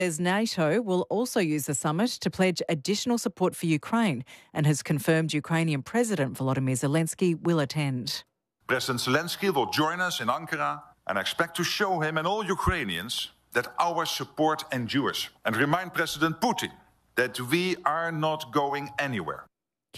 As NATO will also use the summit to pledge additional support for Ukraine and has confirmed Ukrainian President Volodymyr Zelensky will attend. President Zelensky will join us in Ankara, and I expect to show him and all Ukrainians that our support endures, and remind President Putin that we are not going anywhere.